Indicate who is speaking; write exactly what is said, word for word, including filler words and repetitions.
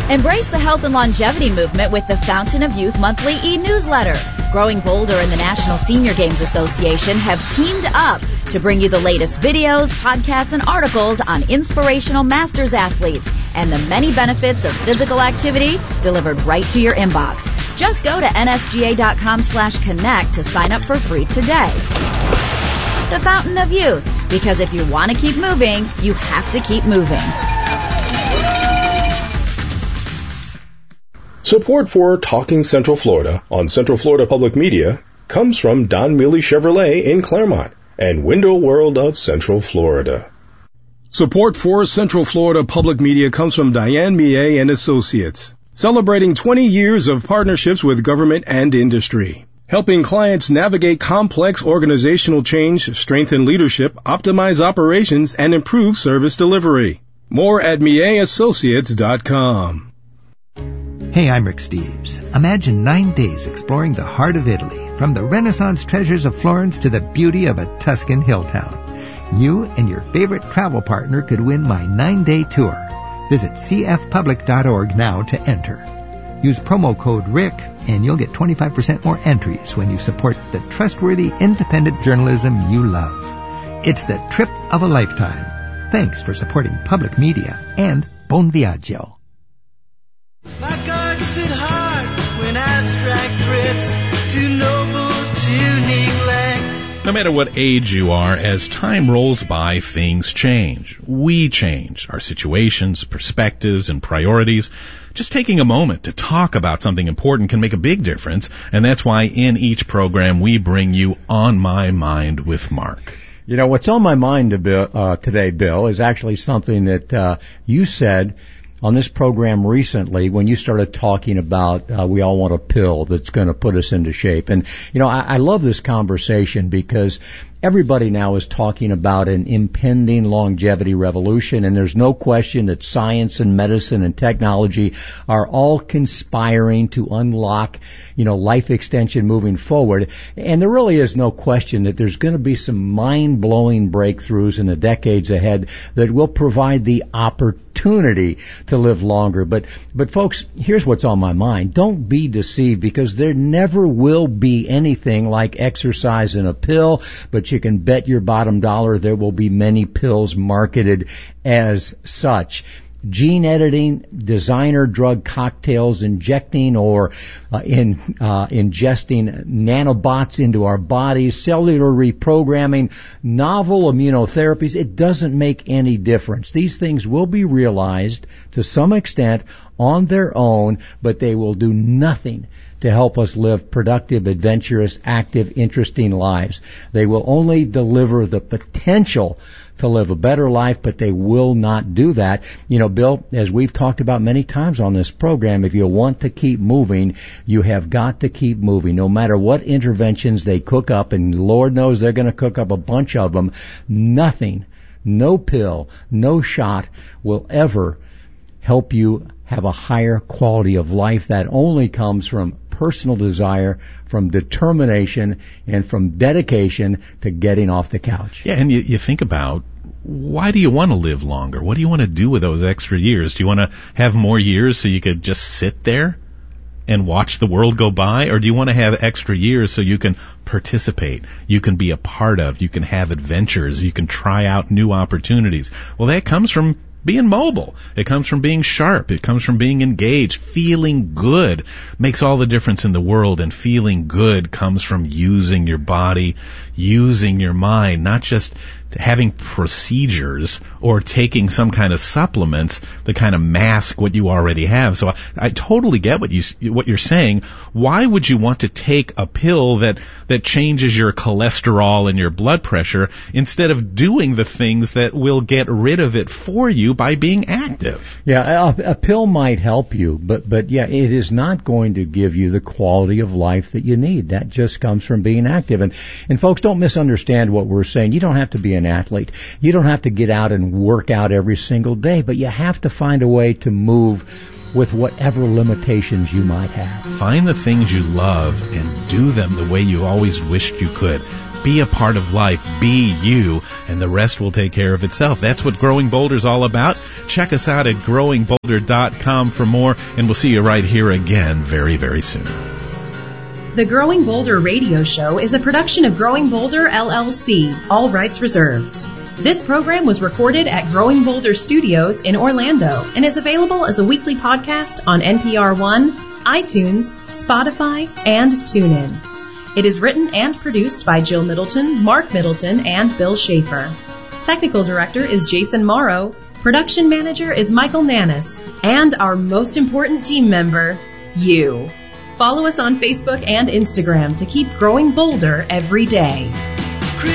Speaker 1: Embrace the health and longevity movement with the Fountain of Youth monthly e-newsletter. Growing Bolder and the National Senior Games Association have teamed up to bring you the latest videos, podcasts, and articles on inspirational masters athletes and the many benefits of physical activity delivered right to your inbox. Just go to nsga.com slash connect to sign up for free today. The Fountain of Youth, because if you want to keep moving, you have to keep moving.
Speaker 2: Support for Talking Central Florida on Central Florida Public Media comes from Don Mealy Chevrolet in Claremont and Window World of Central Florida. Support for Central Florida Public Media comes from Diane Millet and Associates, celebrating twenty years of partnerships with government and industry, helping clients navigate complex organizational change, strengthen leadership, optimize operations, and improve service delivery. More at millet associates dot com.
Speaker 3: Hey, I'm Rick Steves. Imagine nine days exploring the heart of Italy, from the Renaissance treasures of Florence to the beauty of a Tuscan hill town. You and your favorite travel partner could win my nine-day tour. Visit c f public dot org now to enter. Use promo code RICK and you'll get twenty-five percent more entries when you support the trustworthy, independent journalism you love. It's the trip of a lifetime. Thanks for supporting public media and Bon Viaggio.
Speaker 4: My guard stood hard when abstract threats too noble to neglect.
Speaker 5: No matter what age you are, as time rolls by, things change. We change. Our situations, perspectives, and priorities. Just taking a moment to talk about something important can make a big difference, and that's why in each program we bring you On My Mind with Mark.
Speaker 6: You know, what's on my mind uh, today, Bill, is actually something that uh, you said on this program recently when you started talking about uh, we all want a pill that's going to put us into shape. And, you know, I, I love this conversation because everybody now is talking about an impending longevity revolution, and there's no question that science and medicine and technology are all conspiring to unlock, you know, life extension moving forward. And there really is no question that there's going to be some mind-blowing breakthroughs in the decades ahead that will provide the opportunity to live longer. But, but folks, here's what's on my mind. Don't be deceived, because there never will be anything like exercise in a pill, but you can bet your bottom dollar there will be many pills marketed as such. Gene editing, designer drug cocktails, injecting or uh, in uh, ingesting nanobots into our bodies, cellular reprogramming, novel immunotherapies, it doesn't make any difference. These things will be realized to some extent on their own, but they will do nothing to help us live productive, adventurous, active, interesting lives. They will only deliver the potential to live a better life, but they will not do that. You know, Bill, as we've talked about many times on this program, if you want to keep moving, you have got to keep moving. No matter what interventions they cook up, and Lord knows they're going to cook up a bunch of them, nothing, no pill, no shot will ever help you have a higher quality of life. That only comes from personal desire, from determination, and from dedication to getting off the couch.
Speaker 5: Yeah, and you, you think about, why do you want to live longer? What do you want to do with those extra years? Do you want to have more years so you could just sit there and watch the world go by? Or do you want to have extra years so you can participate, you can be a part of, you can have adventures, you can try out new opportunities? Well, that comes from being mobile. It comes from being sharp. It comes from being engaged. Feeling good makes all the difference in the world, and feeling good comes from using your body, using your mind, not just having procedures or taking some kind of supplements that kind of mask what you already have. So I, I totally get what you what you're saying. Why would you want to take a pill that that changes your cholesterol and your blood pressure instead of doing the things that will get rid of it for you by being active?
Speaker 6: Yeah, a, a pill might help you, but but yeah, it is not going to give you the quality of life that you need. That just comes from being active. And and folks, don't misunderstand what we're saying. You don't have to be an athlete. You don't have to get out and work out every single day, but you have to find a way to move with whatever limitations you might have.
Speaker 5: Find the things you love and do them the way you always wished you could. Be a part of life. Be you, and the rest will take care of itself. That's what Growing Bolder is all about. Check us out at growing bolder dot com for more, and we'll see you right here again very, very soon.
Speaker 7: The Growing Bolder radio show is a production of Growing Bolder, L L C, all rights reserved. This program was recorded at Growing Bolder Studios in Orlando and is available as a weekly podcast on N P R One, iTunes, Spotify, and TuneIn. It is written and produced by Jill Middleton, Mark Middleton, and Bill Schaefer. Technical director is Jason Morrow. Production manager is Michael Nannis. And our most important team member, you. Follow us on Facebook and Instagram to keep growing bolder every day.